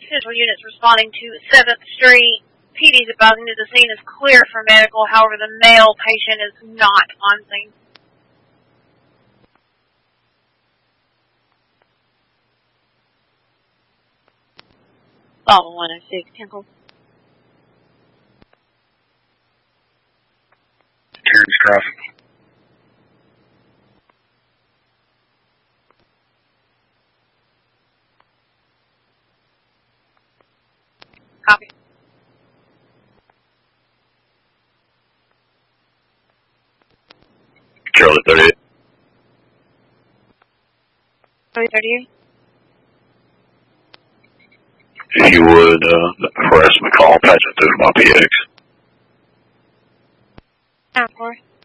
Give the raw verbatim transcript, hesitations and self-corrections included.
Central units responding to seventh Street. P D's advising that the scene is clear for medical, however the male patient is not on scene. Bravo one oh six, Temple. Terrence traffic. Copy. Charlie thirty-eight. Charlie thirty-eight. If you would, uh, harass McCall, patch it through my P X. Of course.